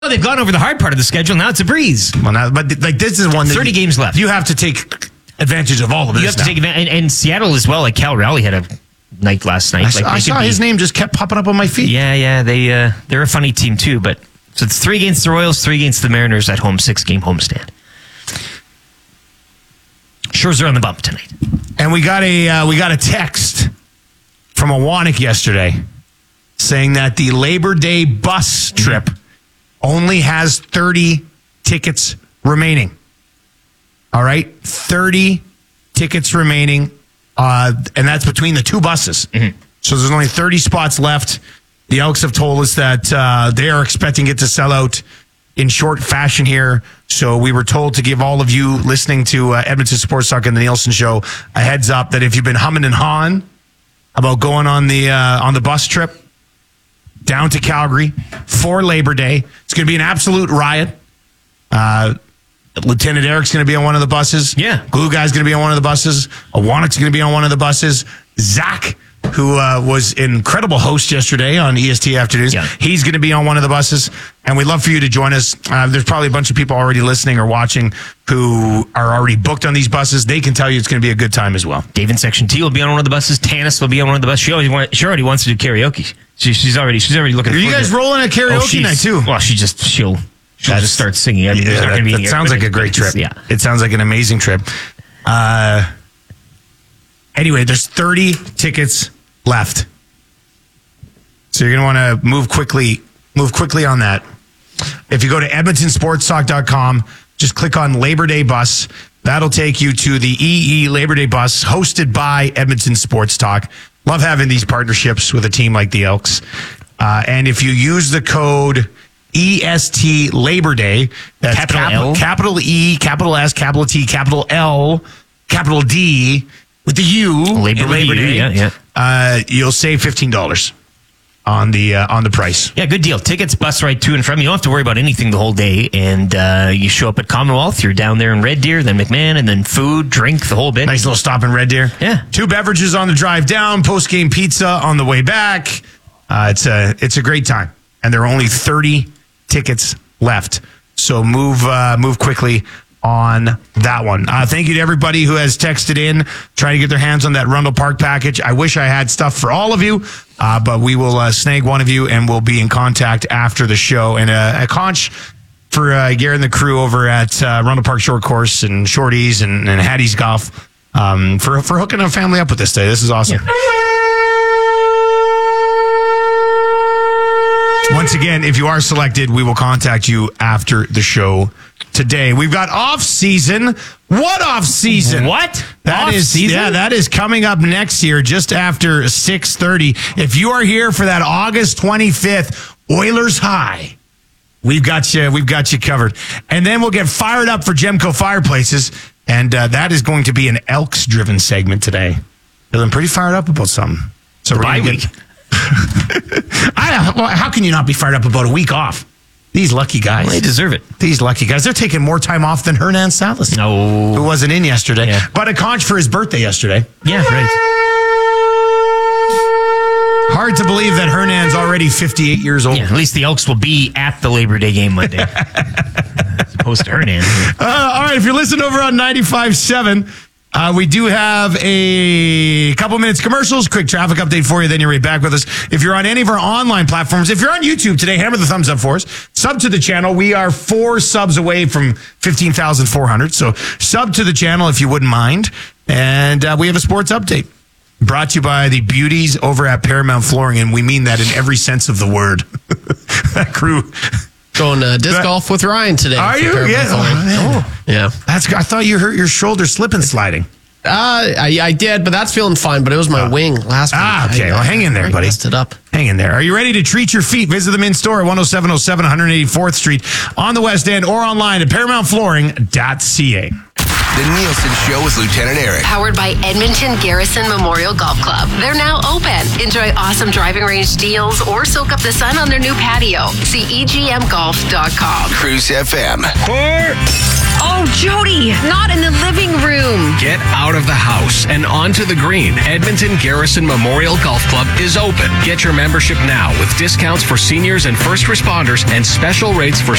Oh, they've gone over the hard part of the schedule. Now it's a breeze. Well, now, but like this is one that 30 games left. You have to take advantage of all of this. You have to take advantage, and Seattle as well. Like Cal Raleigh had a night last night. I saw his name just kept popping up on my feed. Yeah. They're a funny team too. But so it's 3 against the Royals, 3 against the Mariners at home, 6-game homestand. Scherzer on the bump tonight. And we got a text from Awanik yesterday saying that the Labor Day bus trip only has 30 tickets remaining. All right? 30 tickets remaining. And that's between the 2 buses. Mm-hmm. So there's only 30 spots left. The Elks have told us that they are expecting it to sell out in short fashion here. So we were told to give all of you listening to Edmonton Sports Talk and the Nielsen Show a heads up that if you've been humming and hawing about going on the bus trip down to Calgary for Labor Day, it's going to be an absolute riot. Lieutenant Eric's going to be on one of the buses. Yeah. Glue Guy's going to be on one of the buses. Awanik's going to be on one of the buses. Zach, who was an incredible host yesterday on EST Afternoons, he's going to be on one of the buses. And we'd love for you to join us. There's probably a bunch of people already listening or watching who are already booked on these buses. They can tell you it's going to be a good time as well. Dave in Section T will be on one of the buses. Tanis will be on one of the buses. She already wants to do karaoke. She's already looking. Are you guys rolling a karaoke night too? Well, she'll just start singing. I mean, that sounds like a great trip. Yeah, it sounds like an amazing trip. Anyway, there's 30 tickets left, so you're going to want to move quickly on that. If you go to edmontonsportstalk.com, just click on Labor Day bus. That'll take you to the EE Labor Day bus hosted by Edmonton Sports Talk. Love having these partnerships with a team like the Elks. And if you use the code EST Labor Day, that's capital E, capital S, capital T, capital L, capital D, with the U, Labor Day, you'll save $15 on the price. Yeah, good deal. Tickets, bus ride to and from. You don't have to worry about anything the whole day. And you show up at Commonwealth. You're down there in Red Deer, then McMahon, and then food, drink, the whole bit. Nice little stop in Red Deer. Yeah. 2 beverages on the drive down, post-game pizza on the way back. It's a great time. And there are only 30 tickets left. So move quickly on that one. Thank you to everybody who has texted in, trying to get their hands on that Rundle Park package. I wish I had stuff for all of you, but we will snag one of you and we'll be in contact after the show. And a conch for Garrett and the crew over at Rundle Park Short Course and Shorties and Hattie's Golf for hooking a family up with this day. This is awesome. Yeah. Once again, if you are selected, we will contact you after the show today. We've got off-season. What off-season? What? That is coming up next year, just after 6:30. If you are here for that August 25th Oilers High, we've got you covered. And then we'll get fired up for Gemco Fireplaces, and that is going to be an Elks-driven segment today. Feeling pretty fired up about something. So we're going to get... How can you not be fired up about a week off? These lucky guys. Well, they deserve it. These lucky guys. They're taking more time off than Hernan Salas. No. Who wasn't in yesterday. Yeah. But a conch for his birthday yesterday. Yeah, right. Hard to believe that Hernan's already 58 years old. Yeah, at least the Elks will be at the Labor Day game Monday. As opposed to Hernan. All right, if you're listening over on 95.7... we do have a couple minutes commercials, quick traffic update for you, then you're right back with us. If you're on any of our online platforms, if you're on YouTube today, hammer the thumbs up for us. Sub to the channel. We are 4 subs away from 15,400. So sub to the channel if you wouldn't mind. And we have a sports update brought to you by the beauties over at Paramount Flooring. And we mean that in every sense of the word. That crew... Going disc golf with Ryan today. Are you? Yeah. Yeah. I thought you hurt your shoulder slip and sliding. I did, but that's feeling fine. But it was my wing last week. Okay. Well, hang in there, buddy. Messed it up. Hang in there. Are you ready to treat your feet? Visit them in store at 10707 184th Street on the West End or online at ParamountFlooring.ca. The Nielsen Show with Lieutenant Eric. Powered by Edmonton Garrison Memorial Golf Club. They're now open. Enjoy awesome driving range deals or soak up the sun on their new patio. See EGMGolf.com. Cruise FM. Oh, Jody, not in the living room. Get out of the house and onto the green. Edmonton Garrison Memorial Golf Club is open. Get your membership now with discounts for seniors and first responders and special rates for